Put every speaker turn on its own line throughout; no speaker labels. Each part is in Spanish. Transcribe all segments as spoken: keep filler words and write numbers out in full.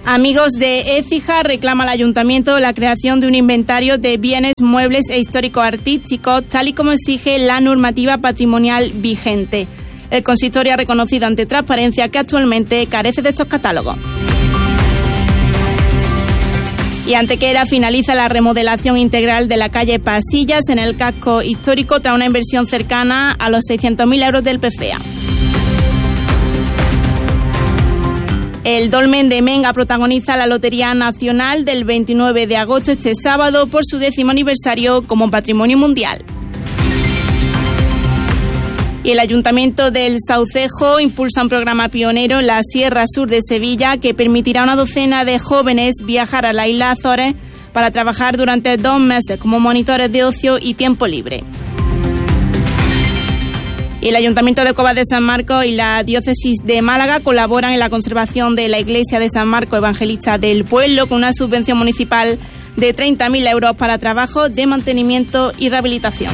Amigos de Écija reclama al Ayuntamiento la creación de un inventario de bienes muebles e históricos artísticos, tal y como exige la normativa patrimonial vigente. El consistorio ha reconocido ante Transparencia que actualmente carece de estos catálogos. Y Antequera finaliza la remodelación integral de la calle Pasillas en el casco histórico tras una inversión cercana a los seiscientos mil euros del P F E A. El Dolmen de Menga protagoniza la Lotería Nacional del veintinueve de agosto este sábado por su décimo aniversario como Patrimonio Mundial. Y el Ayuntamiento del Saucejo impulsa un programa pionero en la Sierra Sur de Sevilla que permitirá a una docena de jóvenes viajar a la isla Azores para trabajar durante dos meses como monitores de ocio y tiempo libre. Y el Ayuntamiento de Covas de San Marcos y la Diócesis de Málaga colaboran en la conservación de la Iglesia de San Marcos Evangelista del Pueblo con una subvención municipal de treinta mil euros para trabajos de mantenimiento y rehabilitación.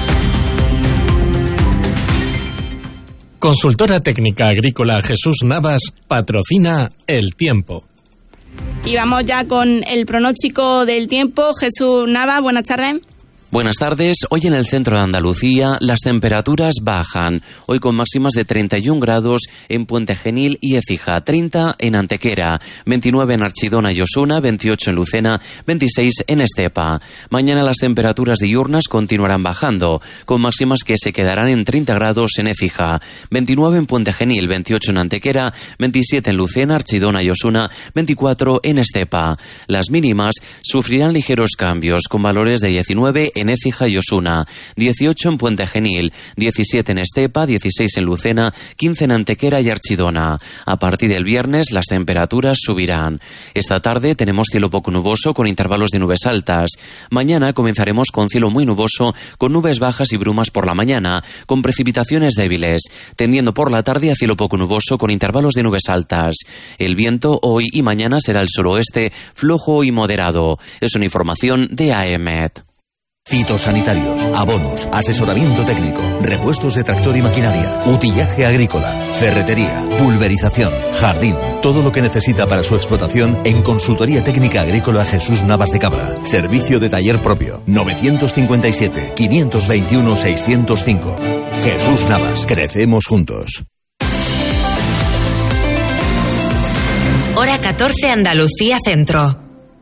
Consultora Técnica Agrícola Jesús Navas patrocina El Tiempo.
Y vamos ya con el pronóstico del tiempo. Jesús Navas, buenas tardes.
Buenas tardes. Hoy en el centro de Andalucía las temperaturas bajan. Hoy con máximas de treinta y un grados en Puente Genil y Écija, treinta en Antequera, veintinueve en Archidona y Osuna, veintiocho en Lucena, veintiséis en Estepa. Mañana las temperaturas diurnas continuarán bajando, con máximas que se quedarán en treinta grados en Écija, veintinueve en Puente Genil, veintiocho en Antequera, veintisiete en Lucena, Archidona y Osuna, veinticuatro en Estepa. Las mínimas sufrirán ligeros cambios, con valores de diecinueve en Écija y Osuna, dieciocho en Puente Genil, diecisiete en Estepa, dieciséis en Lucena, quince en Antequera y Archidona. A partir del viernes las temperaturas subirán. Esta tarde tenemos cielo poco nuboso con intervalos de nubes altas. Mañana comenzaremos con cielo muy nuboso, con nubes bajas y brumas por la mañana, con precipitaciones débiles, tendiendo por la tarde a cielo poco nuboso con intervalos de nubes altas. El viento hoy y mañana será el suroeste, flojo y moderado. Es una información de A E M E T.
Fitosanitarios, abonos, asesoramiento técnico, repuestos de tractor y maquinaria, utillaje agrícola, ferretería, pulverización, jardín, todo lo que necesita para su explotación en Consultoría Técnica Agrícola Jesús Navas de Cabra. Servicio de taller propio, novecientos cincuenta y siete, quinientos veintiuno, seiscientos cinco. Jesús Navas, crecemos juntos.
Hora catorce, Andalucía Centro.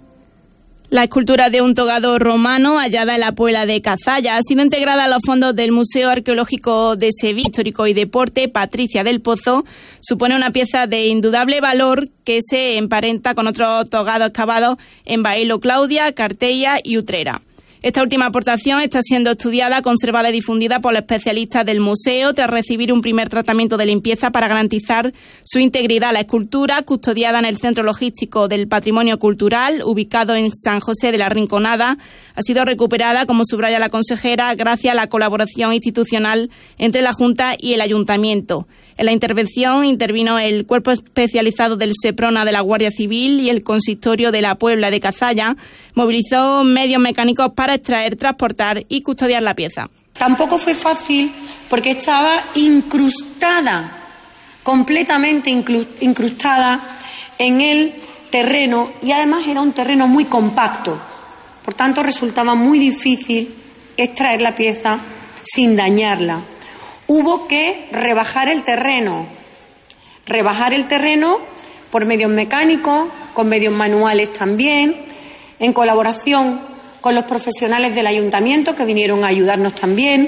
La escultura de un togado romano hallada en la Puebla de Cazalla ha sido integrada a los fondos del Museo Arqueológico de Sevilla, Histórico y Deporte Patricia del Pozo. Supone una pieza de indudable valor que se emparenta con otros togados excavados en Baelo, Claudia, Cartella y Utrera. Esta última aportación está siendo estudiada, conservada y difundida por los especialistas del museo tras recibir un primer tratamiento de limpieza para garantizar su integridad. La escultura, custodiada en el Centro Logístico del Patrimonio Cultural, ubicado en San José de la Rinconada, ha sido recuperada, como subraya la consejera, gracias a la colaboración institucional entre la Junta y el Ayuntamiento. En la intervención intervino el Cuerpo Especializado del SEPRONA de la Guardia Civil y el Consistorio de la Puebla de Cazalla. Movilizó medios mecánicos para extraer, transportar y custodiar la pieza.
Tampoco fue fácil porque estaba incrustada, completamente incrustada en el terreno y además era un terreno muy compacto. Por tanto, resultaba muy difícil extraer la pieza sin dañarla. Hubo que rebajar el terreno, rebajar el terreno por medios mecánicos, con medios manuales también, en colaboración con los profesionales del ayuntamiento que vinieron a ayudarnos también.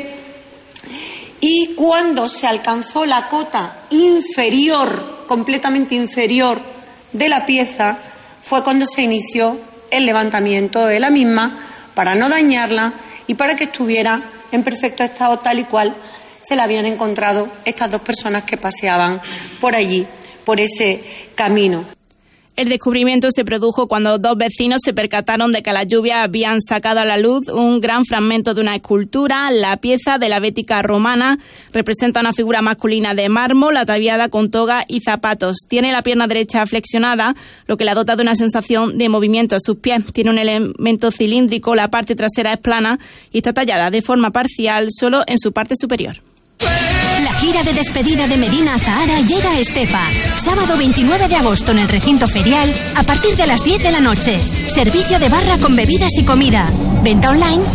Y cuando se alcanzó la cota inferior, completamente inferior de la pieza, fue cuando se inició el levantamiento de la misma para no dañarla y para que estuviera en perfecto estado tal y cual se la habían encontrado estas dos personas que paseaban por allí, por ese camino.
El descubrimiento se produjo cuando dos vecinos se percataron de que las lluvias habían sacado a la luz un gran fragmento de una escultura. La pieza de la Bética romana representa una figura masculina de mármol ataviada con toga y zapatos. Tiene la pierna derecha flexionada, lo que la dota de una sensación de movimiento a sus pies. Tiene un elemento cilíndrico, la parte trasera es plana y está tallada de forma parcial solo en su parte superior.
La
gira de despedida de Medina Zahara llega a Estepa. Sábado veintinueve de agosto en el recinto ferial a partir de las diez de la noche. Servicio de barra con bebidas y comida. Venta online